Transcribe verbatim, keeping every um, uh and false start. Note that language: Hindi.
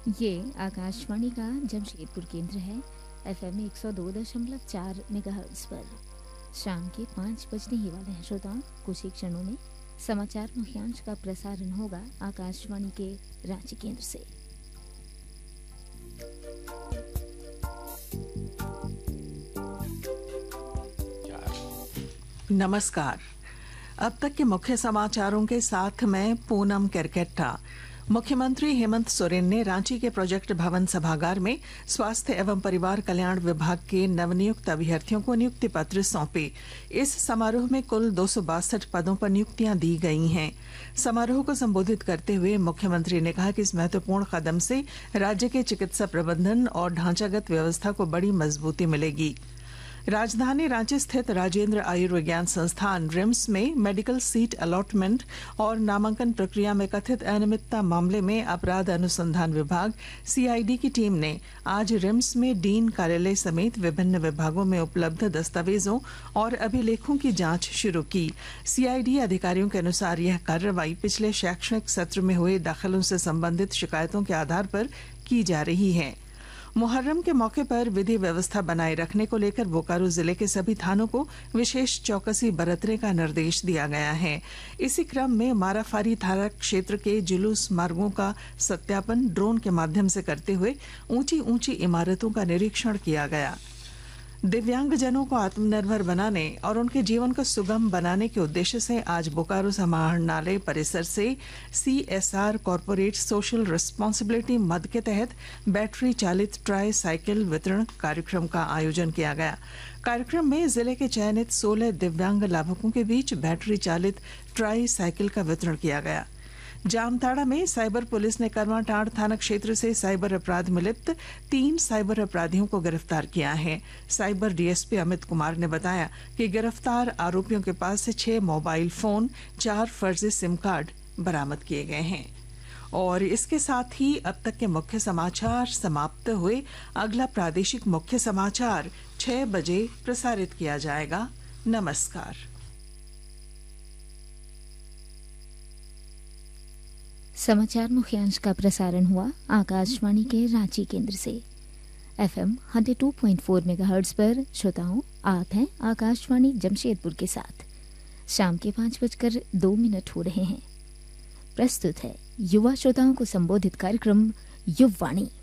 ये आकाशवाणी का जमशेदपुर केंद्र है। एफएम एक सौ दो दशमलव चार मेगाहर्ट्ज पर शाम के पाँच बजने ही वाले हैं श्रोताओं। कुछ ही क्षणों में समाचार मुख्यांश का प्रसारण होगा आकाशवाणी के रांची केंद्र से। नमस्कार। अब तक के मुख्य समाचारों के साथ मैं पूनम केरकेट्टा। मुख्यमंत्री हेमंत सोरेन ने रांची के प्रोजेक्ट भवन सभागार में स्वास्थ्य एवं परिवार कल्याण विभाग के नवनियुक्त अभ्यर्थियों को नियुक्ति पत्र सौंपे। इस समारोह में कुल दो सौ बासठ पदों पर नियुक्तियां दी गई हैं। समारोह को संबोधित करते हुए मुख्यमंत्री ने कहा कि इस महत्वपूर्ण कदम से राज्य के चिकित्सा प्रबंधन और ढांचागत व्यवस्था को बड़ी मजबूती मिलेगी। राजधानी रांची स्थित राजेंद्र आयुर्विज्ञान संस्थान रिम्स में मेडिकल सीट अलॉटमेंट और नामांकन प्रक्रिया में कथित अनियमितता मामले में अपराध अनुसंधान विभाग सीआईडी की टीम ने आज रिम्स में डीन कार्यालय समेत विभिन्न विभागों में उपलब्ध दस्तावेजों और अभिलेखों की जांच शुरू की। सीआईडी अधिकारियों के अनुसार यह कार्रवाई पिछले शैक्षणिक सत्र में हुए दाखिलों से संबंधित शिकायतों के आधार पर की जा रही है। मुहर्रम के मौके पर विधि व्यवस्था बनाए रखने को लेकर बोकारो जिले के सभी थानों को विशेष चौकसी बरतने का निर्देश दिया गया है। इसी क्रम में माराफारी थाना क्षेत्र के जुलूस मार्गों का सत्यापन ड्रोन के माध्यम से करते हुए ऊंची ऊंची इमारतों का निरीक्षण किया गया। दिव्यांगजनों को आत्मनिर्भर बनाने और उनके जीवन को सुगम बनाने के उद्देश्य से आज बोकारो समाहरणालय परिसर से सीएसआर कॉर्पोरेट सोशल रिस्पांसिबिलिटी मद के तहत बैटरी चालित ट्राई साइकिल वितरण कार्यक्रम का आयोजन किया गया। कार्यक्रम में जिले के चयनित सोलह दिव्यांग लाभुकों के बीच बैटरी चालित ट्राई साइकिल का वितरण किया गया। जामताड़ा में साइबर पुलिस ने करवाटांड़ थाना क्षेत्र से साइबर अपराध में लिप्त तीन साइबर अपराधियों को गिरफ्तार किया है। साइबर डीएसपी अमित कुमार ने बताया कि गिरफ्तार आरोपियों के पास से छह मोबाइल फोन, चार फर्जी सिम कार्ड बरामद किए गए हैं। और इसके साथ ही अब तक के मुख्य समाचार समाप्त हुए। अगला प्रादेशिक मुख्य समाचार छह बजे प्रसारित किया जाएगा। नमस्कार। समाचार मुख्यांश का प्रसारण हुआ आकाशवाणी के रांची केंद्र से। एफएम एक सौ दो पॉइंट चार मेगाहर्ट्ज पर श्रोताओं आप हैं आकाशवाणी जमशेदपुर के साथ। शाम के पाँच बजकर दो मिनट हो रहे हैं। प्रस्तुत है युवा श्रोताओं को संबोधित कार्यक्रम युववाणी।